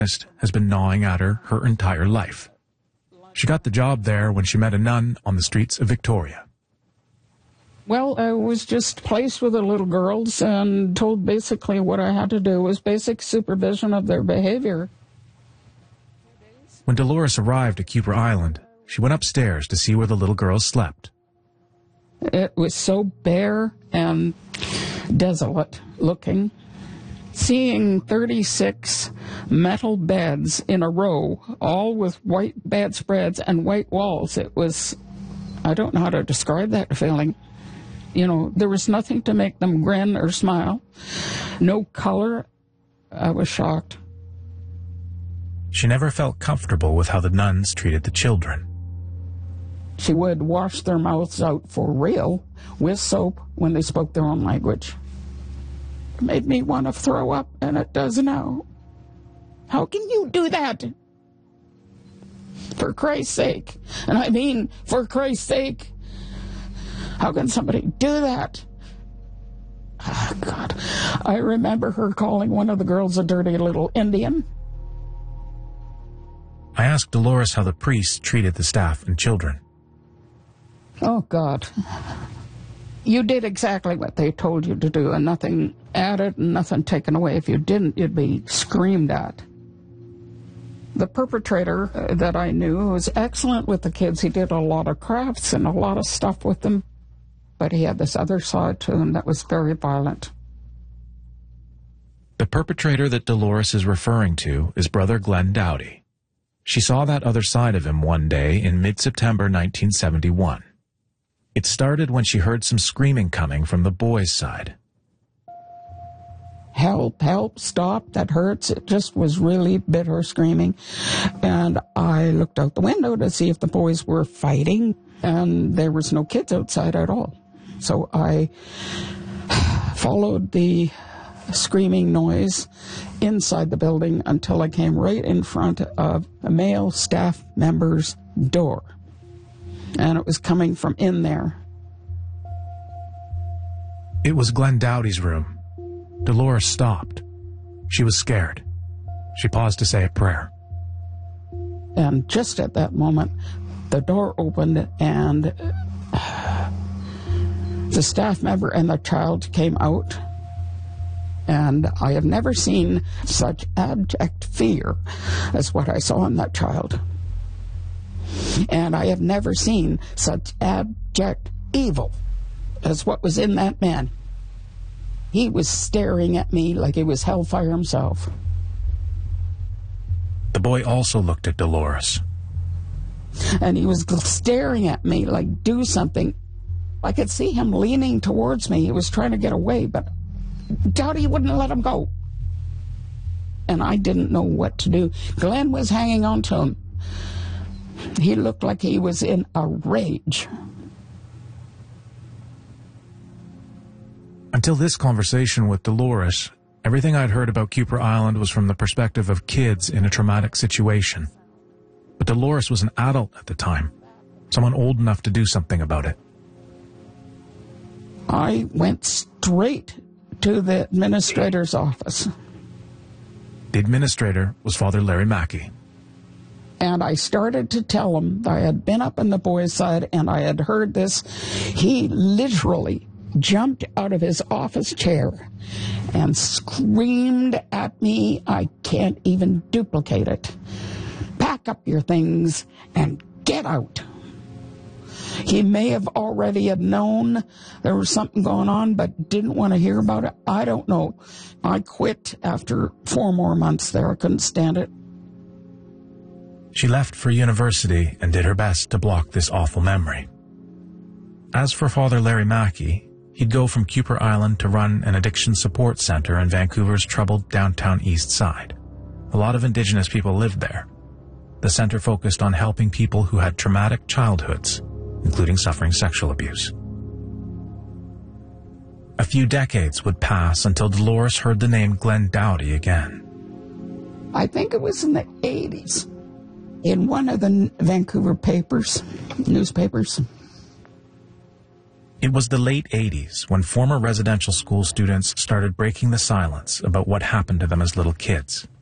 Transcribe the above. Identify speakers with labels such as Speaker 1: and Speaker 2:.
Speaker 1: has been gnawing at her entire life. She got the job there when she met a nun on the streets of Victoria.
Speaker 2: Well, I was just placed with the little girls and told basically what I had to do was basic supervision of their behavior.
Speaker 1: When Dolores arrived at Kuper Island, she went upstairs to see where the little girls slept.
Speaker 2: It was so bare and desolate looking. Seeing 36 metal beds in a row, all with white bedspreads and white walls, it was, I don't know how to describe that feeling. You know, there was nothing to make them grin or smile. No color. I was shocked.
Speaker 1: She never felt comfortable with how the nuns treated the children.
Speaker 2: She would wash their mouths out for real with soap when they spoke their own language. It made me want to throw up, and it does now. How can you do that? For Christ's sake. And I mean, for Christ's sake. How can somebody do that? Oh, God. I remember her calling one of the girls a dirty little Indian.
Speaker 1: I asked Dolores how the priests treated the staff and children.
Speaker 2: Oh, God. You did exactly what they told you to do, and nothing added and nothing taken away. If you didn't, you'd be screamed at. The perpetrator that I knew was excellent with the kids. He did a lot of crafts and a lot of stuff with them, but he had this other side to him that was very violent.
Speaker 1: The perpetrator that Dolores is referring to is Brother Glenn Dowdy. She saw that other side of him one day in mid-September 1971. It started when she heard some screaming coming from the boys' side.
Speaker 2: Help, help, stop, that hurts. It just was really bitter screaming. And I looked out the window to see if the boys were fighting, and there was no kids outside at all. So I followed the screaming noise inside the building until I came right in front of a male staff member's door. And it was coming from in there.
Speaker 1: It was Glenn Dowdy's room. Dolores stopped. She was scared. She paused to say a prayer.
Speaker 2: And just at that moment, the door opened and the staff member and the child came out. And I have never seen such abject fear as what I saw in that child. And I have never seen such abject evil as what was in that man. He was staring at me like he was hellfire himself.
Speaker 1: The boy also looked at Dolores.
Speaker 2: And he was staring at me like, do something. I could see him leaning towards me. He was trying to get away, but Dowdy wouldn't let him go. And I didn't know what to do. Glenn was hanging on to him. He looked like he was in a rage.
Speaker 1: Until this conversation with Dolores, everything I'd heard about Kuper Island was from the perspective of kids in a traumatic situation. But Dolores was an adult at the time, someone old enough to do something about it.
Speaker 2: I went straight to the administrator's office.
Speaker 1: The administrator was Father Larry Mackey.
Speaker 2: And I started to tell him that I had been up on the boys' side and I had heard this. He literally jumped out of his office chair and screamed at me. I can't even duplicate it. Pack up your things and get out. He may have already had known there was something going on, but didn't want to hear about it. I don't know. I quit after 4 more months there. I couldn't stand it.
Speaker 1: She left for university and did her best to block this awful memory. As for Father Larry Mackey, he'd go from Kuper Island to run an addiction support center in Vancouver's troubled downtown east side. A lot of Indigenous people lived there. The center focused on helping people who had traumatic childhoods, including suffering sexual abuse. A few decades would pass until Dolores heard the name Glenn Dowdy again.
Speaker 2: I think it was in the 80s. In one of the Vancouver newspapers.
Speaker 1: It was the late 80s when former residential school students started breaking the silence about what happened to them as little kids.